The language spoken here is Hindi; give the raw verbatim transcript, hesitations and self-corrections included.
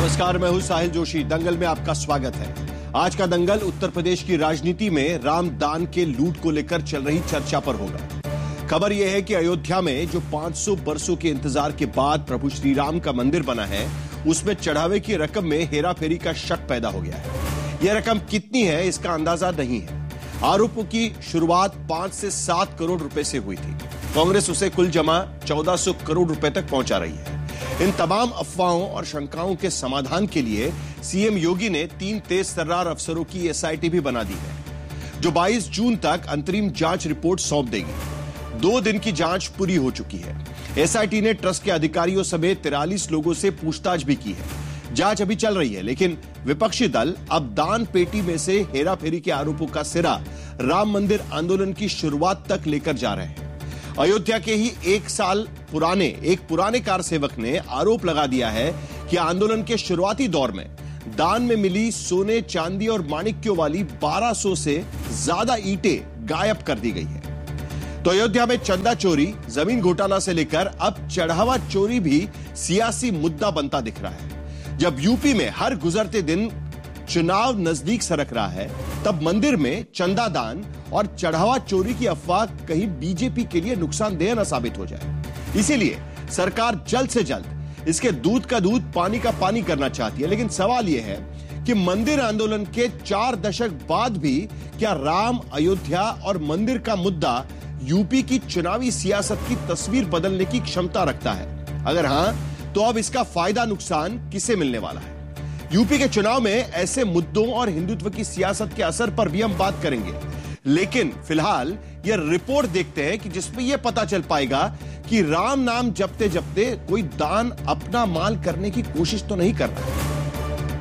नमस्कार, मैं हूं साहिल जोशी। दंगल में आपका स्वागत है। आज का दंगल उत्तर प्रदेश की राजनीति में रामदान के लूट को लेकर चल रही चर्चा पर होगा। खबर यह है कि अयोध्या में जो पाँच सौ बरसों के इंतजार के बाद प्रभु श्री राम का मंदिर बना है, उसमें चढ़ावे की रकम में हेराफेरी का शक पैदा हो गया है। यह रकम कितनी है, इसका अंदाजा नहीं है। आरोपों की शुरुआत पांच से सात करोड़ रुपए से हुई थी। कांग्रेस उसे कुल जमा चौदह सौ करोड़ रुपए तक पहुंचा रही है। इन तमाम अफवाहों और शंकाओं के समाधान के लिए सीएम योगी ने तीन तेज तर्रार अफसरों की एसआईटी भी बना दी है, जो बाईस जून तक अंतरिम जांच रिपोर्ट सौंप देगी। दो दिन की जांच पूरी हो चुकी है। एसआईटी ने ट्रस्ट के अधिकारियों समेत तिरालीस लोगों से पूछताछ भी की है। जांच अभी चल रही है, लेकिन विपक्षी दल अब दान पेटी में से हेराफेरी के आरोपों का सिरा राम मंदिर आंदोलन की शुरुआत तक लेकर जा रहे हैं। अयोध्या के ही एक साल पुराने एक पुराने कार सेवक ने आरोप लगा दिया है कि आंदोलन के शुरुआती दौर में दान में मिली सोने, चांदी और माणिक्यों वाली बारह सौ से ज्यादा ईंटें गायब कर दी गई है। तो अयोध्या में चंदा चोरी, जमीन घोटाला से लेकर अब चढ़ावा चोरी भी सियासी मुद्दा बनता दिख रहा है। जब यूपी में हर गुजरते दिन चुनाव नजदीक सरक रहा है, तब मंदिर में चंदा दान और चढ़ावा चोरी की अफवाह कहीं बीजेपी के लिए नुकसानदेह न साबित हो जाए। इसीलिए सरकार जल्द से जल्द इसके दूध का दूध, पानी का पानी करना चाहती है। लेकिन सवाल यह है कि मंदिर आंदोलन के चार दशक बाद भी क्या राम, अयोध्या और मंदिर का मुद्दा यूपी की चुनावी सियासत की तस्वीर बदलने की क्षमता रखता है? अगर हां, तो अब इसका फायदा नुकसान किसे मिलने वाला है? यूपी के चुनाव में ऐसे मुद्दों और हिंदुत्व की सियासत के असर पर भी हम बात करेंगे। लेकिन फिलहाल यह रिपोर्ट देखते हैं कि जिसमें यह पता चल पाएगा कि राम नाम जपते जपते कोई दान अपना माल करने की कोशिश तो नहीं कर रहा है।